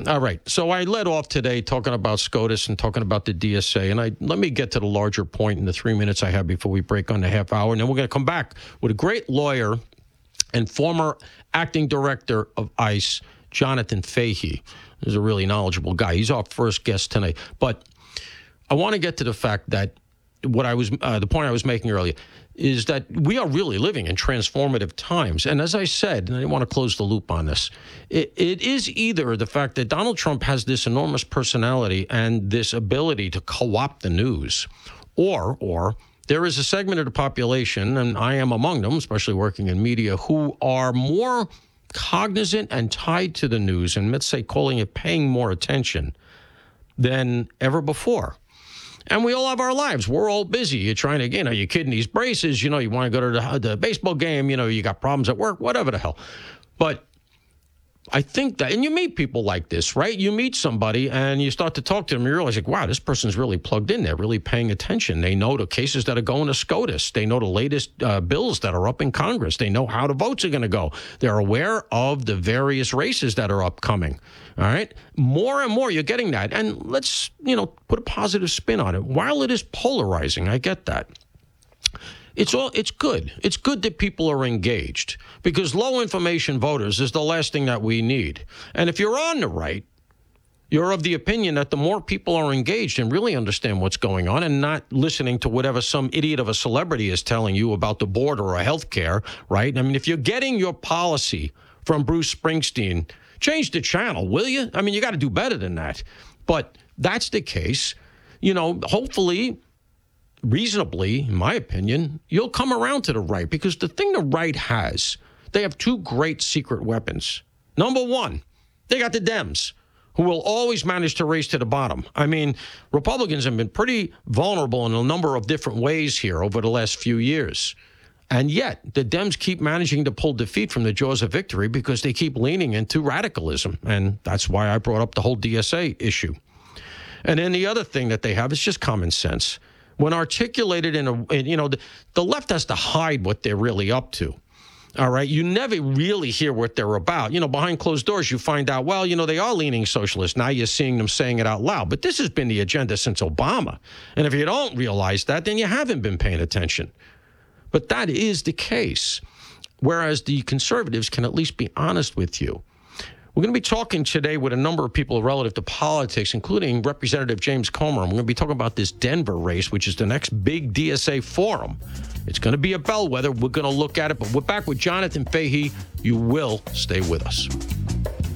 All right. So I led off today talking about SCOTUS and talking about the DSA. And let me get to the larger point in the 3 minutes I have before we break on the half hour. And then we're going to come back with a great lawyer and former acting director of ICE, Jonathan Fahey. He's a really knowledgeable guy. He's our first guest tonight. But I want to get to the fact that the point I was making earlier is that we are really living in transformative times. And as I said, and I want to close the loop on this, it is either the fact that Donald Trump has this enormous personality and this ability to co-opt the news, or there is a segment of the population, and I am among them, especially working in media, who are more cognizant and tied to the news, and let's say paying more attention than ever before. And we all have our lives. We're all busy. You're trying to, you're kidding these braces. You want to go to the baseball game. You got problems at work, whatever the hell. But I think that, and you meet people like this, right? You meet somebody and you start to talk to them. And you realize, wow, this person's really plugged in. They're really paying attention. They know the cases that are going to SCOTUS. They know the latest bills that are up in Congress. They know how the votes are going to go. They're aware of the various races that are upcoming. All right. More and more, you're getting that. And let's, put a positive spin on it. While it is polarizing, I get that. It's good. It's good that people are engaged, because low information voters is the last thing that we need. And if you're on the right, you're of the opinion that the more people are engaged and really understand what's going on and not listening to whatever some idiot of a celebrity is telling you about the border or health care, right? I mean, if you're getting your policy from Bruce Springsteen, change the channel, will you? I mean, you got to do better than that. But that's the case. Hopefully, reasonably, in my opinion, you'll come around to the right, because the thing the right has, they have two great secret weapons. Number one, they got the Dems, who will always manage to race to the bottom. I mean, Republicans have been pretty vulnerable in a number of different ways here over the last few years. And yet, the Dems keep managing to pull defeat from the jaws of victory because they keep leaning into radicalism. And that's why I brought up the whole DSA issue. And then the other thing that they have is just common sense. When articulated the left has to hide what they're really up to. All right. You never really hear what they're about. Behind closed doors, you find out, well, they are leaning socialist. Now you're seeing them saying it out loud. But this has been the agenda since Obama. And if you don't realize that, then you haven't been paying attention. But that is the case. Whereas the conservatives can at least be honest with you. We're going to be talking today with a number of people relative to politics, including Representative James Comer. And we're going to be talking about this Denver race, which is the next big DSA forum. It's going to be a bellwether. We're going to look at it. But we're back with Jonathan Fahey. You will stay with us.